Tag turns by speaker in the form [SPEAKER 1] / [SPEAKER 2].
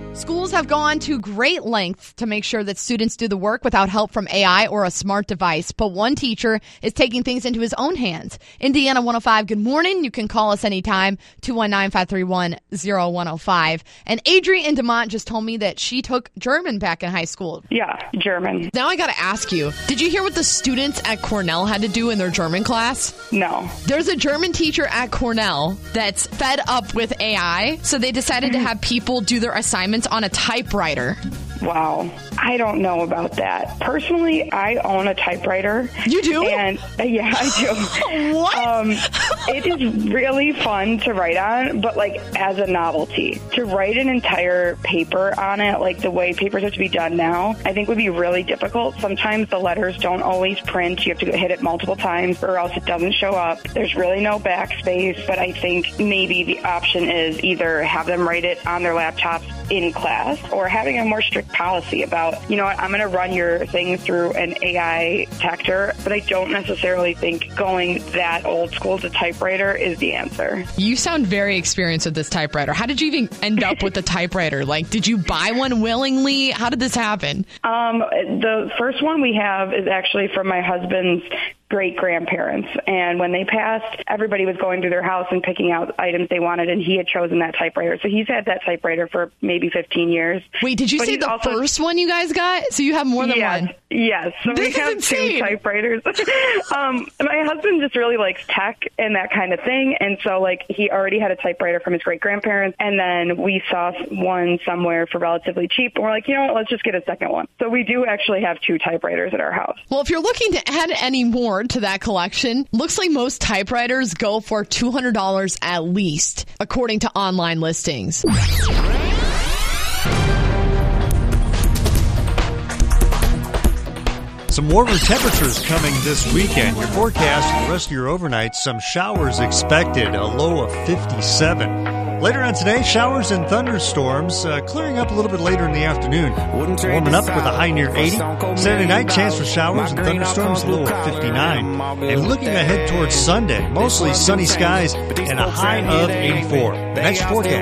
[SPEAKER 1] Schools have gone to great lengths to make sure that students do the work without help from AI or a smart device. But one teacher is taking things into his own hands. Indiana 105, good morning. You can call us anytime, 219-531-0105. And Adri in DeMont just told me that she took German back in high school.
[SPEAKER 2] Yeah, German.
[SPEAKER 3] Now I got to ask you, did you hear what the students at Cornell had to do in their German class?
[SPEAKER 2] No.
[SPEAKER 3] There's a German teacher at Cornell that's fed up with AI, so they decided to have people do their assignments on a typewriter.
[SPEAKER 2] Wow. I don't know about that. Personally, I own a typewriter.
[SPEAKER 3] You do?
[SPEAKER 2] And yeah, I do.
[SPEAKER 3] What?
[SPEAKER 2] It is really fun to write on, but like as a novelty. To write an entire paper on it, like the way papers have to be done now, I think would be really difficult. Sometimes the letters don't always print. You have to hit it multiple times or else it doesn't show up. There's really no backspace, but I think maybe the option is either have them write it on their laptops in class or having a more strict policy about, you know what, I'm going to run your thing through an AI detector, but I don't necessarily think going that old school to typewriter is the answer.
[SPEAKER 3] You sound very experienced with this typewriter. How did you even end up with the typewriter? Like, did you buy one willingly? How did this happen?
[SPEAKER 2] The first one we have is actually from my husband's great-grandparents, and when they passed, everybody was going through their house and picking out items they wanted, and he had chosen that typewriter. So he's had that typewriter for maybe 15 years.
[SPEAKER 3] Wait, did you say the first one you guys got? So you have more than one?
[SPEAKER 2] Yes. So we have two typewriters. My husband just really likes tech and that kind of thing, and so like he already had a typewriter from his great-grandparents, and then we saw one somewhere for relatively cheap, and we're like, you know what, let's just get a second one. So we do actually have two typewriters at our house.
[SPEAKER 3] Well, if you're looking to add any more to that collection, looks like most typewriters go for $200 at least, according to online listings.
[SPEAKER 4] Some warmer temperatures coming this weekend. Your forecast for the rest of your overnight, some showers expected, a low of 57. Later on today, showers and thunderstorms clearing up a little bit later in the afternoon. Warming up with a high near 80. Saturday night, chance for showers and thunderstorms, a low of 59. And looking ahead towards Sunday, mostly sunny skies and a high of 84. The next forecast.